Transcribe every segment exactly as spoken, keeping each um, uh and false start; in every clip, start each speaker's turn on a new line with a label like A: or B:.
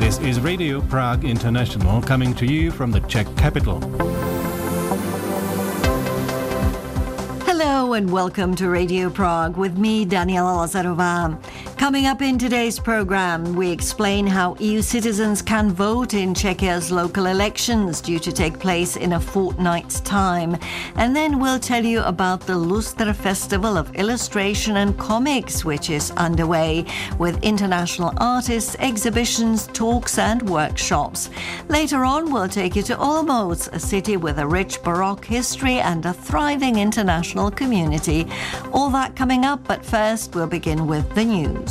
A: This is Radio Prague International coming to you from the Czech capital.
B: Hello and welcome to Radio Prague with me, Daniela Lazarová. Coming up in today's program, we explain how E U citizens can vote in Czechia's local elections due to take place in a fortnight's time. And then we'll tell you about the Lustre Festival of Illustration and Comics, which is underway with international artists, exhibitions, talks and workshops. Later on, we'll take you to Olomouc, a city with a rich Baroque history and a thriving international community. All that coming up, but first we'll begin with the news.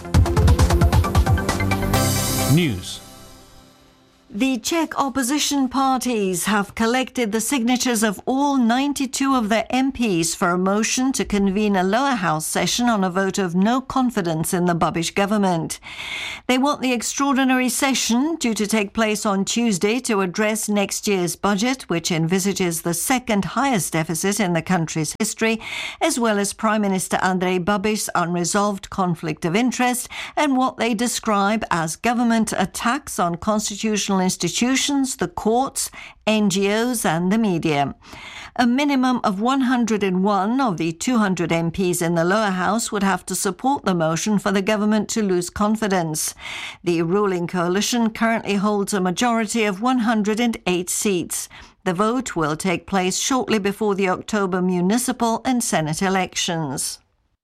A: News.
B: The Czech opposition parties have collected the signatures of all ninety-two of their M Ps for a motion to convene a lower house session on a vote of no confidence in the Babiš government. They want the extraordinary session, due to take place on Tuesday, to address next year's budget, which envisages the second highest deficit in the country's history, as well as Prime Minister Andrej Babiš's unresolved conflict of interest and what they describe as government attacks on constitutional institutions, the courts, N G Os and the media. A minimum of one hundred one of the two hundred M Ps in the lower house would have to support the motion for the government to lose confidence. The ruling coalition currently holds a majority of one hundred eight seats. The vote will take place shortly before the October municipal and Senate elections.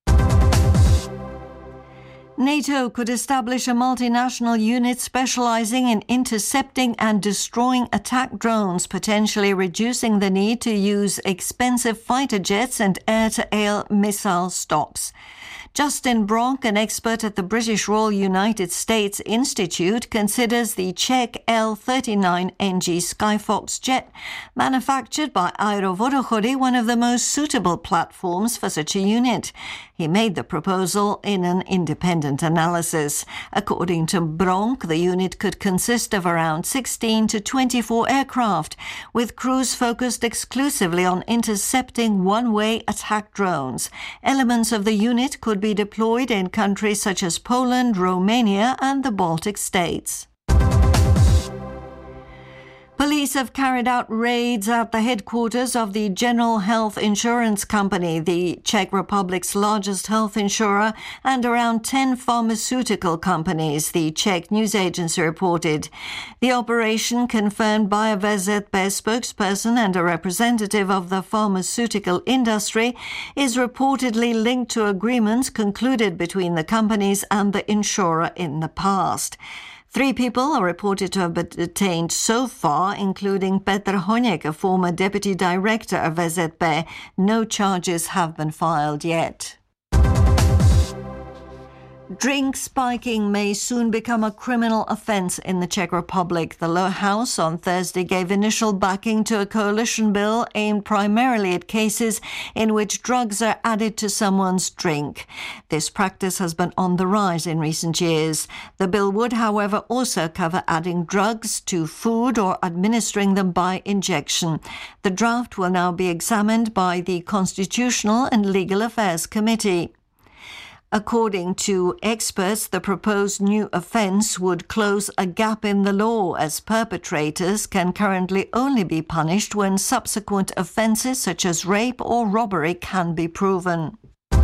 B: NATO could establish a multinational unit specializing in intercepting and destroying attack drones, potentially reducing the need to use expensive fighter jets and air-to-air missile stocks. Justin Bronk, an expert at the British Royal United States Institute, considers the Czech L thirty-nine N G Skyfox jet, manufactured by Aerovodochody, one of the most suitable platforms for such a unit. He made the proposal in an independent analysis. According to Bronk, the unit could consist of around sixteen to twenty-four aircraft, with crews focused exclusively on intercepting one-way attack drones. Elements of the unit could be deployed in countries such as Poland, Romania and the Baltic states. Police have carried out raids at the headquarters of the General Health Insurance Company, the Czech Republic's largest health insurer, and around ten pharmaceutical companies, the Czech news agency reported. The operation, confirmed by a V Z P spokesperson and a representative of the pharmaceutical industry, is reportedly linked to agreements concluded between the companies and the insurer in the past. Three people are reported to have been detained so far, including Petr Honěk, a former deputy director of V Z P. No charges have been filed yet. Drink spiking may soon become a criminal offence in the Czech Republic. The lower house on Thursday gave initial backing to a coalition bill aimed primarily at cases in which drugs are added to someone's drink. This practice has been on the rise in recent years. The bill would, however, also cover adding drugs to food or administering them by injection. The draft will now be examined by the Constitutional and Legal Affairs Committee. According to experts, the proposed new offence would close a gap in the law, as perpetrators can currently only be punished when subsequent offences such as rape or robbery can be proven.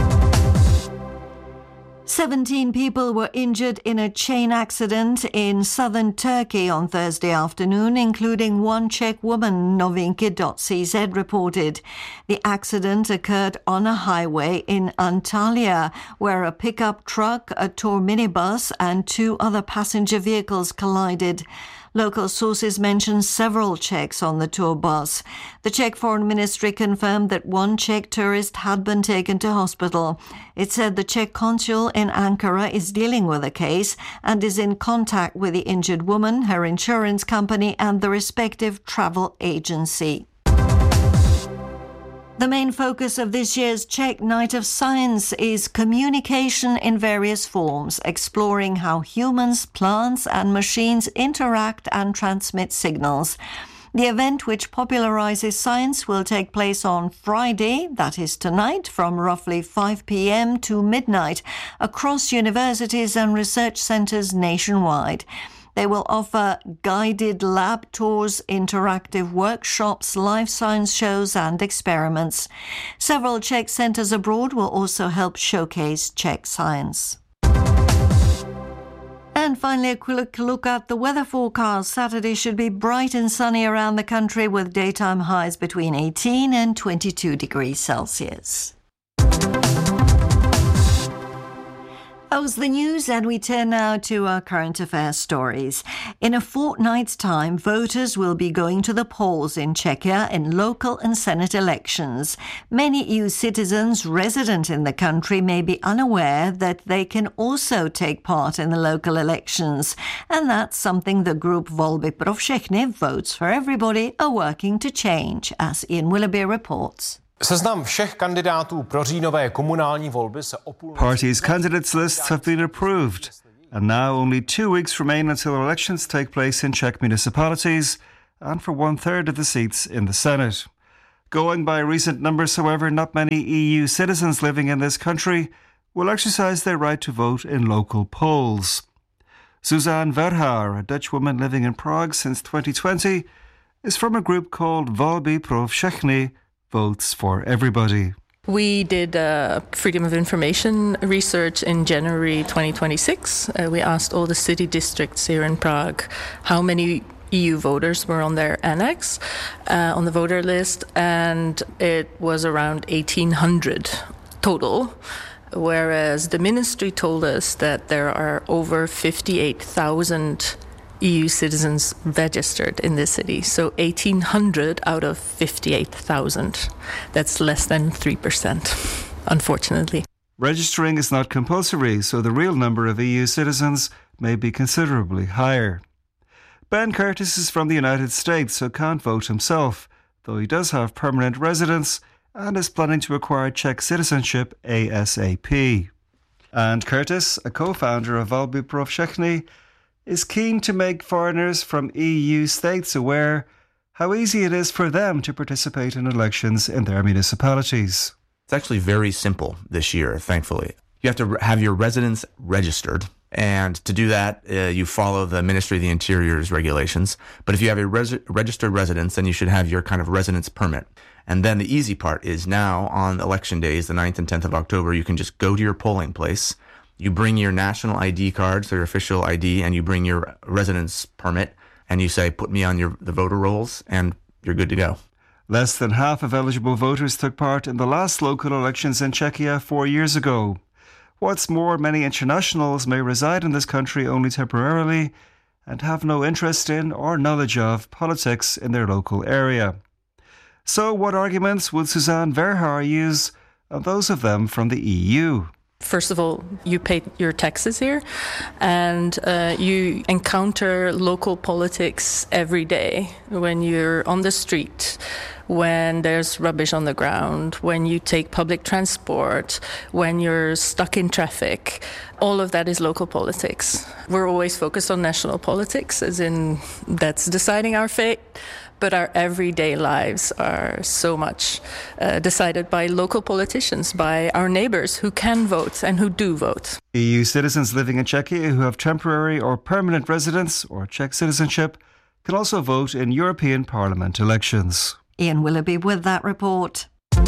B: Seventeen people were injured in a chain accident in southern Turkey on Thursday afternoon, including one Czech woman, Novinky dot C Z reported. The accident occurred on a highway in Antalya, where a pickup truck, a tour minibus and two other passenger vehicles collided. Local sources mention several Czechs on the tour bus. The Czech Foreign Ministry confirmed that one Czech tourist had been taken to hospital. It said the Czech consul in Ankara is dealing with the case and is in contact with the injured woman, her insurance company and the respective travel agency. The main focus of this year's Czech Night of Science is communication in various forms, exploring how humans, plants and machines interact and transmit signals. The event, which popularizes science, will take place on Friday, that is tonight, from roughly five p.m. to midnight across universities and research centers nationwide. They will offer guided lab tours, interactive workshops, life science shows and experiments. Several Czech centres abroad will also help showcase Czech science. And finally, a quick look at the weather forecast. Saturday should be bright and sunny around the country with daytime highs between eighteen and twenty-two degrees Celsius. That was the news, and we turn now to our current affairs stories. In a fortnight's time, voters will be going to the polls in Czechia in local and Senate elections. Many E U citizens resident in the country may be unaware that they can also take part in the local elections. And that's something the group Volby pro všechny, Votes for Everybody, are working to change, as Ian Willoughby reports.
C: Seznam všech kandidátů pro říjnové komunální volby se o půl...
D: Parties' candidates lists have been approved, and now only two weeks remain until elections take place in Czech municipalities and for one-third of the seats in the Senate. Going by recent numbers, however, not many E U citizens living in this country will exercise their right to vote in local polls. Suzanne Verhaar, a Dutch woman living in Prague since twenty twenty, is from a group called Volby pro všechny, Votes for Everybody.
E: We did uh, freedom of information research in January twenty twenty-six. Uh, we asked all the city districts here in Prague how many E U voters were on their annex, uh, on the voter list, and it was around eighteen hundred total, whereas the ministry told us that there are over fifty-eight thousand E U citizens registered in this city. So eighteen hundred out of fifty-eight thousand. That's less than three percent, unfortunately.
D: Registering is not compulsory, so the real number of E U citizens may be considerably higher. Ben Curtis is from the United States, so can't vote himself, though he does have permanent residence and is planning to acquire Czech citizenship ASAP. And Curtis, a co-founder of Volby pro všechny, is keen to make foreigners from E U states aware how easy it is for them to participate in elections in their municipalities.
F: It's actually very simple this year, thankfully. You have to have your residence registered, and to do that, uh, you follow the Ministry of the Interior's regulations. But if you have a res- registered residence, then you should have your kind of residence permit. And then the easy part is now on election days, the ninth and tenth of October, you can just go to your polling place. You bring your national I D cards, so your official I D, and you bring your residence permit, and you say, put me on your the voter rolls, and you're good to go.
D: Less than half of eligible voters took part in the last local elections in Czechia four years ago. What's more, many internationals may reside in this country only temporarily and have no interest in or knowledge of politics in their local area. So what arguments would Suzanne Verhaar use, and those of them from the E U?
E: First of all, you pay your taxes here, and uh, you encounter local politics every day when you're on the street, when there's rubbish on the ground, when you take public transport, when you're stuck in traffic. All of that is local politics. We're always focused on national politics, as in that's deciding our fate. But our everyday lives are so much uh, decided by local politicians, by our neighbours who can vote and who do vote.
D: E U citizens living in Czechia who have temporary or permanent residence or Czech citizenship can also vote in European Parliament elections.
B: Ian Willoughby with that report.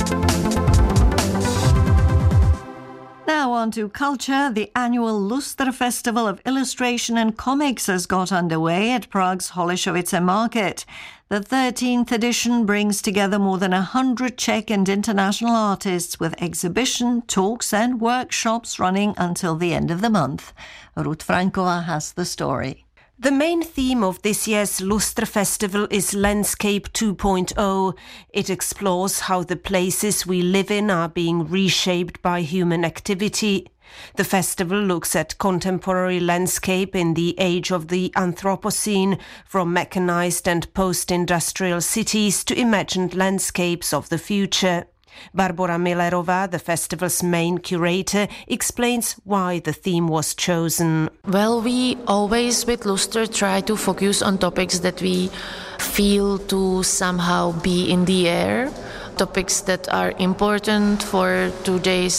B: Now on to culture. The annual Lustre Festival of Illustration and Comics has got underway at Prague's Holešovice Market. The thirteenth edition brings together more than one hundred Czech and international artists with exhibition, talks and workshops running until the end of the month. Ruth Frankova has the story.
G: The main theme of this year's Lustre Festival is Landscape two point oh. It explores how the places we live in are being reshaped by human activity. The festival looks at contemporary landscape in the age of the Anthropocene, from mechanized and post-industrial cities to imagined landscapes of the future. Barbora Millerova, the festival's main curator, explains why the theme was chosen.
H: Well, we always with Lustre try to focus on topics that we feel to somehow be in the air, topics that are important for today's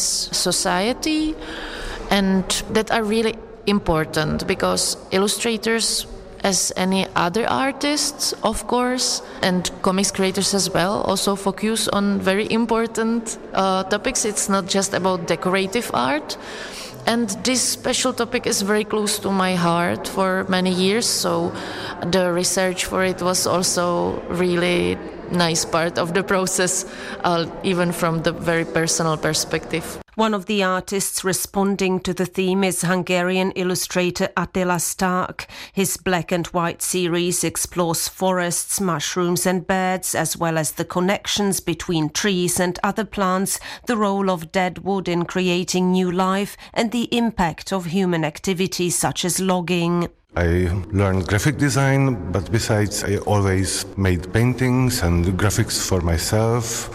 H: society and that are really important because illustrators as any other artists, of course, and comics creators as well, also focus on very important uh, topics. It's not just about decorative art. And this special topic is very close to my heart for many years, so the research for it was also really nice part of the process, uh, even from the very personal perspective.
G: One of the artists responding to the theme is Hungarian illustrator Attila Stark. His black and white series explores forests, mushrooms and birds, as well as the connections between trees and other plants, the role of dead wood in creating new life, and the impact of human activities such as logging.
I: I learned graphic design, but besides I always made paintings and graphics for myself.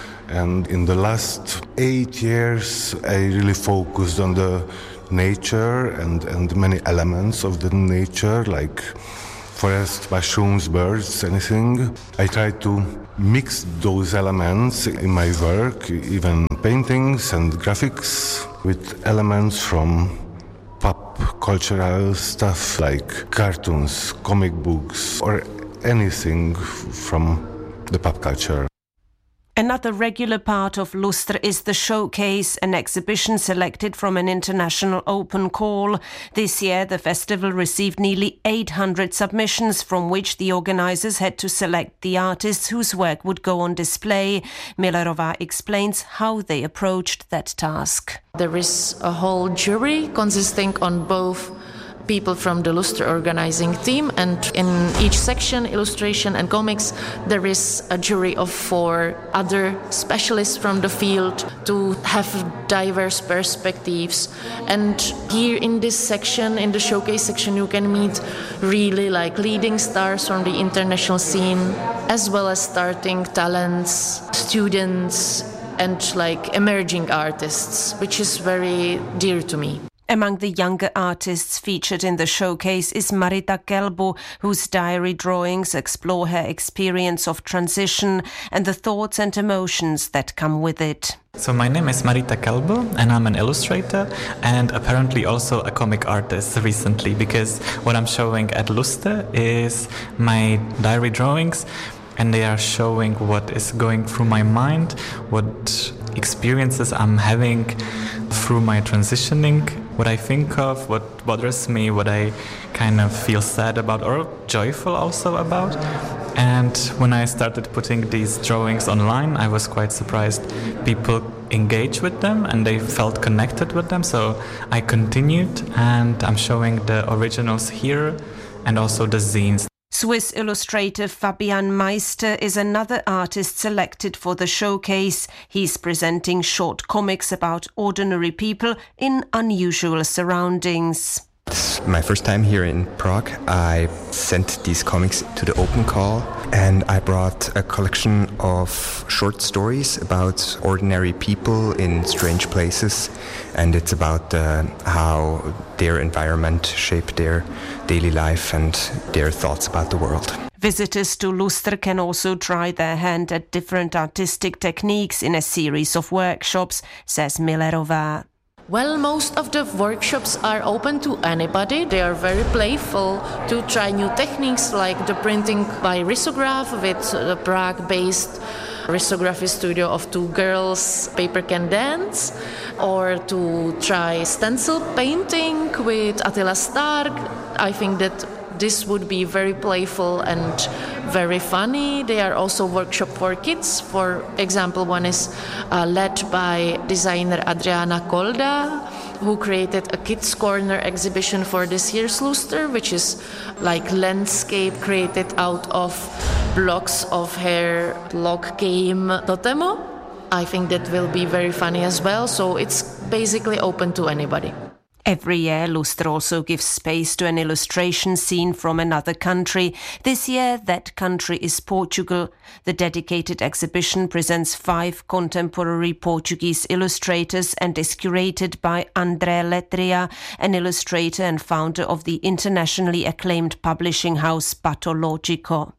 I: And in the last eight years, I really focused on the nature and, and many elements of the nature, like forest, mushrooms, birds, anything. I try to mix those elements in my work, even paintings and graphics, with elements from pop cultural stuff like cartoons, comic books, or anything from the pop culture.
G: Another regular part of Lustre is the Showcase, an exhibition selected from an international open call. This year, the festival received nearly eight hundred submissions, from which the organisers had to select the artists whose work would go on display. Millerova explains how they approached that task.
H: There is a whole jury consisting on both people from the Lustre organizing team, and in each section, illustration and comics, there is a jury of four other specialists from the field to have diverse perspectives. And here in this section, in the showcase section, you can meet really like leading stars from the international scene, as well as starting talents, students, and like emerging artists, which is very dear to me.
G: Among the younger artists featured in the showcase is Marita Kelbo, whose diary drawings explore her experience of transition and the thoughts and emotions that come with it.
J: So my name is Marita Kelbo and I'm an illustrator and apparently also a comic artist recently, because what I'm showing at Lustre is my diary drawings, and they are showing what is going through my mind, what experiences I'm having through my transitioning, what I think of, what bothers me, what I kind of feel sad about or joyful also about. And when I started putting these drawings online, I was quite surprised. People engage with them and they felt connected with them. So I continued, and I'm showing the originals here and also the zines.
G: Swiss illustrator Fabian Meister is another artist selected for the showcase. He's presenting short comics about ordinary people in unusual surroundings.
K: It's my first time here in Prague. I sent these comics to the open call, and I brought a collection of short stories about ordinary people in strange places, and it's about uh, how their environment shaped their daily life and their thoughts about the world.
G: Visitors to Lustre can also try their hand at different artistic techniques in a series of workshops, says Millerova.
H: Well, most of the workshops are open to anybody. They are very playful to try new techniques like the printing by risograph with the Prague-based risography studio of two girls, Paper Can Dance, or to try stencil painting with Attila Stark. I think that this would be very playful and very funny. They are also workshop for kids. For example, one is uh, led by designer Adriana Kolda, who created a Kids Corner exhibition for this year's Lustre, which is like landscape created out of blocks of her log game Totemo. I think that will be very funny as well. So it's basically open to anybody.
G: Every year, Lustre also gives space to an illustration scene from another country. This year, that country is Portugal. The dedicated exhibition presents five contemporary Portuguese illustrators and is curated by André Letria, an illustrator and founder of the internationally acclaimed publishing house Patologico.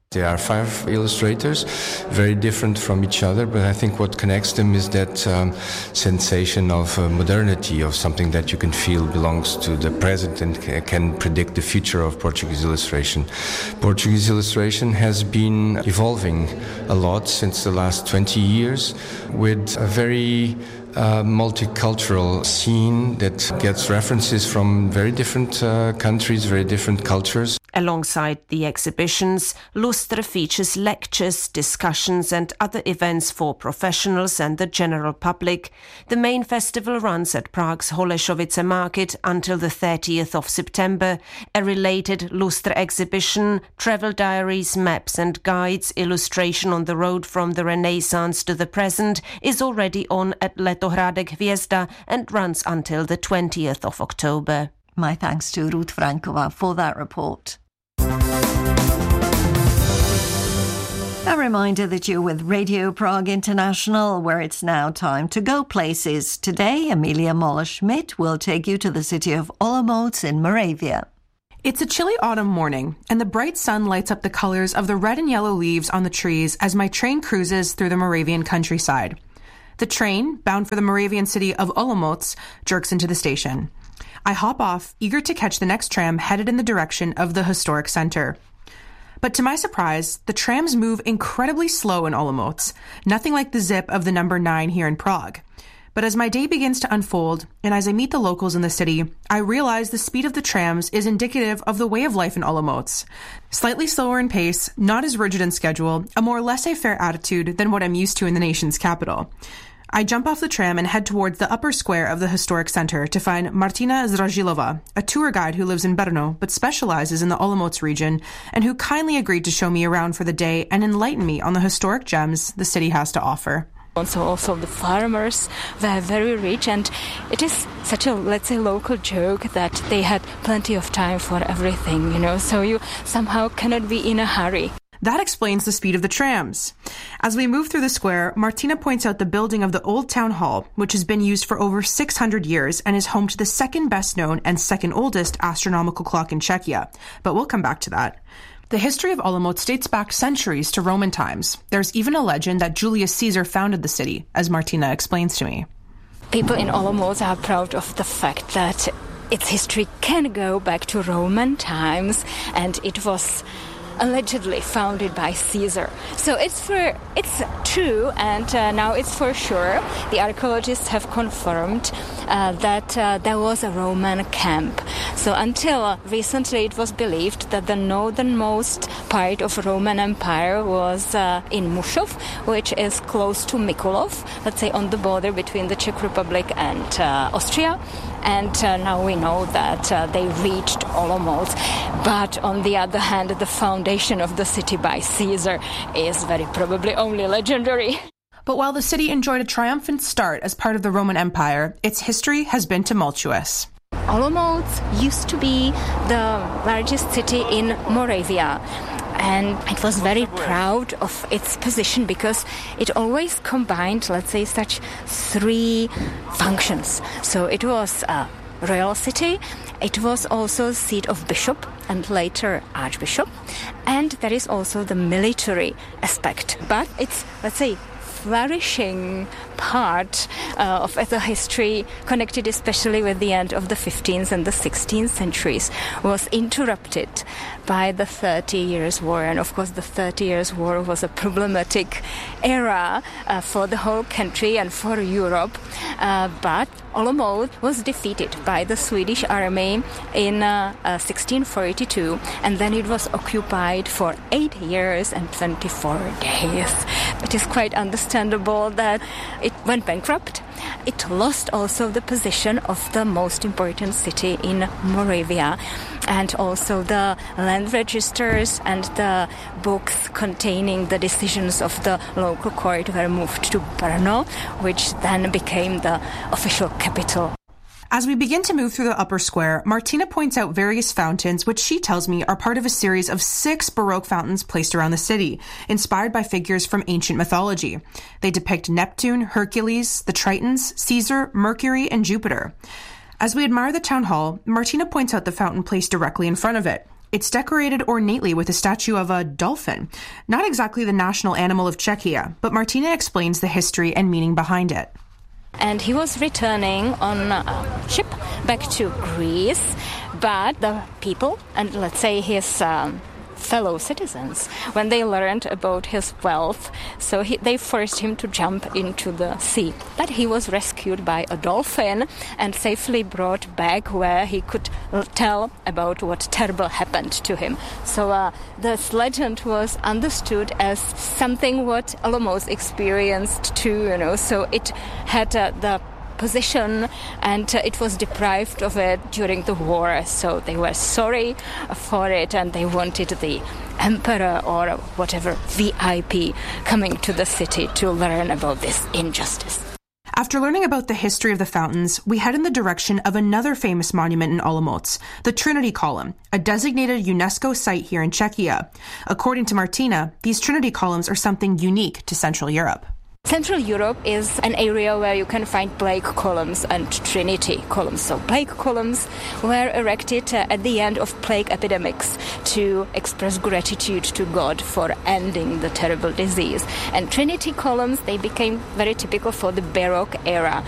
L: There are five illustrators, very different from each other, but I think what connects them is that um, sensation of uh, modernity, of something that you can feel belongs to the present and c- can predict the future of Portuguese illustration. Portuguese illustration has been evolving a lot since the last twenty years with a very uh, multicultural scene that gets references from very different uh, countries, very different cultures.
G: Alongside the exhibitions, Lustre features lectures, discussions and other events for professionals and the general public. The main festival runs at Prague's Holešovice market until the thirtieth of September. A related Lustre exhibition, travel diaries, maps and guides, illustration on the road from the Renaissance to the present, is already on at Letohrádek Hviezda and runs until the twentieth of October.
B: My thanks to Ruth Frankova for that report. A reminder that you're with Radio Prague International, where it's now time to go places. Today, Amelia Moller-Schmidt will take you to the city of Olomouc in Moravia.
M: It's a chilly autumn morning, and the bright sun lights up the colors of the red and yellow leaves on the trees as my train cruises through the Moravian countryside. The train, bound for the Moravian city of Olomouc, jerks into the station. I hop off, eager to catch the next tram headed in the direction of the historic center. But to my surprise, the trams move incredibly slow in Olomouc, nothing like the zip of the number nine here in Prague. But as my day begins to unfold, and as I meet the locals in the city, I realize the speed of the trams is indicative of the way of life in Olomouc. Slightly slower in pace, not as rigid in schedule, a more laissez-faire attitude than what I'm used to in the nation's capital. I jump off the tram and head towards the upper square of the historic center to find Martina Zdražilova, a tour guide who lives in Brno but specializes in the Olomouc region and who kindly agreed to show me around for the day and enlighten me on the historic gems the city has to offer.
N: Also, also the farmers were very rich, and it is such a, let's say, local joke that they had plenty of time for everything, you know, so you somehow cannot be in a hurry.
M: That explains the speed of the trams. As we move through the square, Martina points out the building of the old town hall, which has been used for over six hundred years and is home to the second best known and second oldest astronomical clock in Czechia. But we'll come back to that. The history of Olomouc dates back centuries to Roman times. There's even a legend that Julius Caesar founded the city, as Martina explains to me.
N: People in Olomouc are proud of the fact that its history can go back to Roman times, and it was allegedly founded by Caesar. So it's for it's true, and uh, now it's for sure. The archaeologists have confirmed uh, that uh, there was a Roman camp. So until recently it was believed that the northernmost part of Roman Empire was uh, in Mušov, which is close to Mikulov, let's say on the border between the Czech Republic and uh, Austria. And uh, now we know that uh, they reached Olomouc. But on the other hand, the foundation of the city by Caesar is very probably only legendary.
M: But while the city enjoyed a triumphant start as part of the Roman Empire, its history has been tumultuous.
N: Olomouc used to be the largest city in Moravia. And it was very proud of its position because it always combined, let's say, such three functions. So it was a royal city, it was also seat of bishop and later archbishop, and there is also the military aspect. But it's, let's say, flourishing part uh, of the history, connected especially with the end of the fifteenth and the sixteenth centuries, was interrupted by the Thirty Years' War. And of course the Thirty Years' War was a problematic era uh, for the whole country and for Europe. Uh, but Olomouc was defeated by the Swedish army in uh, uh, sixteen forty-two, and then it was occupied for eight years and twenty-four days. It is quite understandable that it went bankrupt. It lost also the position of the most important city in Moravia, and also the land registers and the books containing the decisions of the local court were moved to Brno, which then became the official capital.
M: As we begin to move through the upper square, Martina points out various fountains, which she tells me are part of a series of six Baroque fountains placed around the city, inspired by figures from ancient mythology. They depict Neptune, Hercules, the Tritons, Caesar, Mercury, and Jupiter. As we admire the town hall, Martina points out the fountain placed directly in front of it. It's decorated ornately with a statue of a dolphin, not exactly the national animal of Czechia, but Martina explains the history and meaning behind it.
N: And he was returning on a ship back to Greece, but the people, and let's say his um, fellow citizens, when they learned about his wealth, so he, they forced him to jump into the sea. But he was rescued by a dolphin and safely brought back where he could tell about what terrible happened to him. So uh, this legend was understood as something what Olomouc experienced too, you know, so it had uh, the position and uh, it was deprived of it during the war, so they were sorry for it and they wanted the emperor or whatever V I P coming to the city to learn about this injustice.
M: After learning about the history of the fountains, we head in the direction of another famous monument in Olomouc, the Trinity Column, a designated UNESCO site here in Czechia. According to Martina, these Trinity columns are something unique to Central Europe.
N: Central Europe is an area where you can find plaque columns and Trinity columns. So plaque columns were erected uh, at the end of plague epidemics to express gratitude to God for ending the terrible disease. And Trinity columns, they became very typical for the Baroque era.